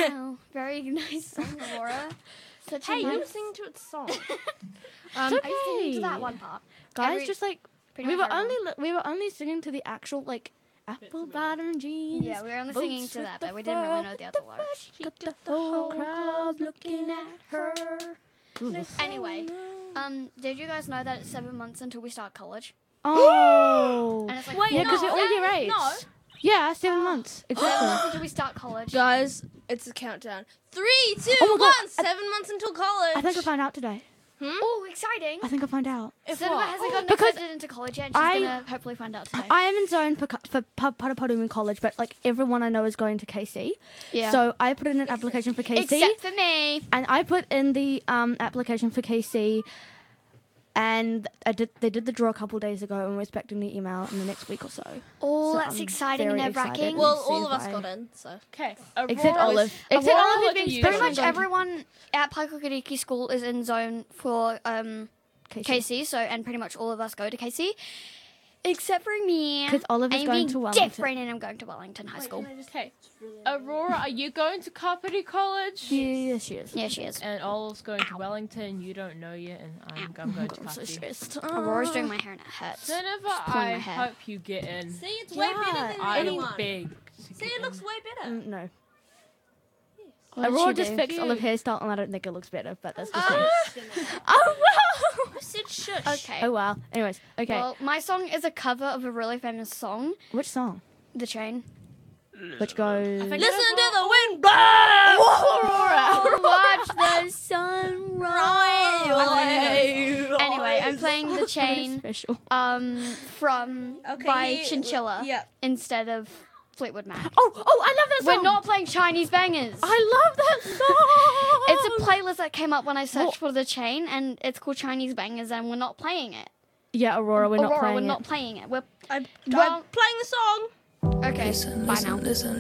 Wow, very nice song, Aurora. Such Hey, a you were nice... singing to its song. I was singing to that one part. Guys, just like pretty we much were everyone. only singing to the actual like apple bottom jeans. Yeah, we were only boots singing to with that, the but we didn't really know the other fur, words. Got the whole crowd looking at her. Anyway, did you guys know that it's 7 months until we start college? Oh. And it's like, Wait, Yeah, because no, we're all year eight. no. Yeah, 7 months. 7 months Exactly. until we start college. Guys, it's a countdown. 3, 2, Oh my 1. God, 7 months until college. I think I'll find out today. Oh, exciting! I think I'll find out. Cinema hasn't gotten Because accepted into college yet, and she's gonna hopefully find out today. I am in zone for Padapodu in college, but like everyone I know is going to KC. Yeah. So I put in an application for KC. Except for me. And I put in the application for KC, and they did the draw a couple of days ago, and we're expecting the email in the next week or so. Oh, So that's I'm exciting and very nerve-wracking. excited. Well, See all if of us I- got in, so. Okay. Except Olive. Except Aurora, Olive what being do you Pretty do? much everyone at Paikokiriki School is in zone for KC, so and pretty much all of us go to KC, except for me. 'Cause Olive is I'm going being to Wellington. different, and I'm going to Wellington High School. Okay. Aurora, are you going to Kapiti College? Yeah, she is. Yeah, she is. And Olive's going to Wellington. You don't know yet, and I'm going to I'm so Kapiti. stressed. Aurora's doing my hair and it hurts. Whenever pulling my I hair. hope you get in. See, it's way better than I'm anyone. big. See, it looks way better. No. What did Aurora she just do? fixed Olive hairstyle, and I don't think it looks better, but that's just me. Oh, wow! I said shush. Okay. Oh, wow. Anyways, okay. Well, my song is a cover of a really famous song, Which song? The Chain. Which goes... Listen to the wind blow. Watch the sun rise. Anyway, I'm playing The Very Chain special. from by Chinchilla Yeah. instead of Fleetwood Mac. Oh, I love that song. We're not playing Chinese bangers. I love that song. It's a playlist that came up when I searched for The Chain, and it's called Chinese Bangers, and we're not playing it. Yeah, Aurora, we're not playing we're it. not playing it. We're I'm Well- playing the song. okay. Bye now. Listen,